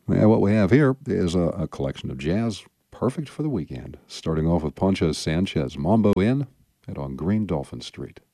Well, what we have here is a collection of jazz perfect for the weekend, starting off with Poncho Sanchez, Mambo Inn, and on Green Dolphin Street.